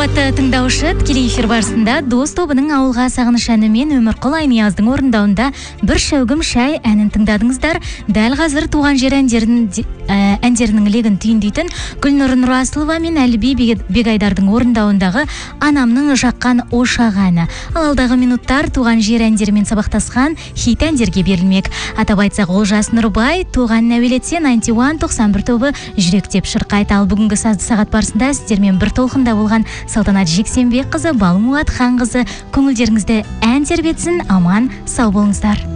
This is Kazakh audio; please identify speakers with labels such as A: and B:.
A: Қымбатты тыңдаушы, тікелей эфир барысында Дос тобының ауылға сағыныш әні мен Өмірқұл Айнияздың орындауында бір шәугім шай әнін тыңдадыңыздар. Дәл қазір туған жер әндерінің легін түйіндейтін Гүлнұр Нұрасылова мен Әліби Бегайдардың орындауындағы Анамның жаққан ошақ әні. Алдағы минуттар туған жер әндерімен сабақтасқан хит әндерге берілмек. Атап айтсақ, Олжас Нұрбай туған әуелетсе 91-91 тобы жүректеп шырқайды. Ал бүгінгі сағат барысында сіздермен бір толқында болған Салтанат Жексенбек қызы, Балмуат Хан қызы көңілдеріңізді ән тербетсін. Аман сау болыңыздар.